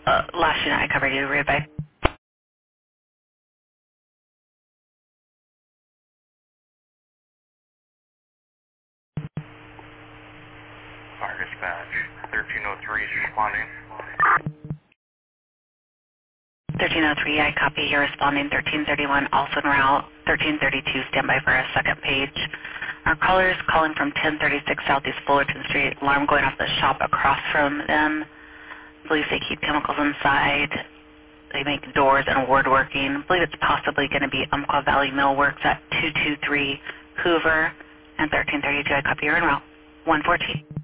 Last unit I covered you, read by. Fire dispatch, 1303 is responding. 1303, I copy. You're responding. 1331, also en route. 1332, standby for a second page. Our caller is calling from 1036 Southeast Fullerton Street. Alarm going off the shop across from them. Believe they keep chemicals inside. They make doors and woodworking. I believe it's possibly going to be Umpqua Valley Millworks at 223 Hoover and 1332. I copy. You're en route. 114.